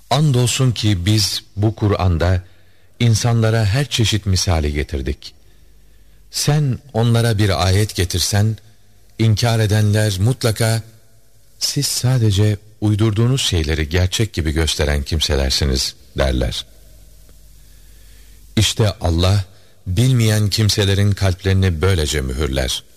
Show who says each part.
Speaker 1: Andolsun ki biz bu Kur'an'da insanlara her çeşit misali getirdik. Sen onlara bir ayet getirsen, inkar edenler mutlaka siz sadece uydurduğunuz şeyleri gerçek gibi gösteren kimselersiniz derler. İşte Allah bilmeyen kimselerin kalplerini böylece mühürler.